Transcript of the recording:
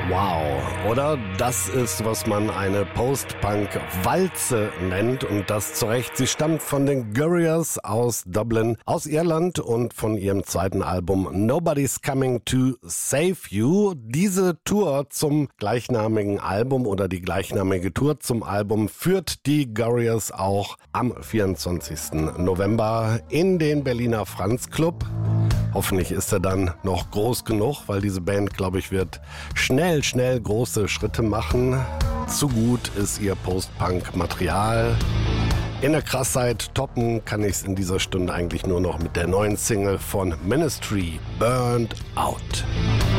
Wow, oder? Das ist, was man eine Post-Punk-Walze nennt und das zu Recht. Sie stammt von den Gurriers aus Dublin, aus Irland und von ihrem zweiten Album Nobody's Coming to Save You. Diese Tour zum gleichnamigen Album oder die gleichnamige Tour zum Album führt die Gurriers auch am 24. November in den Berliner Franz Club. Hoffentlich ist er dann noch groß genug, weil diese Band, glaube ich, wird schnell große Schritte machen. Zu gut ist ihr Post-Punk-Material. In der Krassheit toppen kann ich es in dieser Stunde eigentlich nur noch mit der neuen Single von Ministry, Burned Out.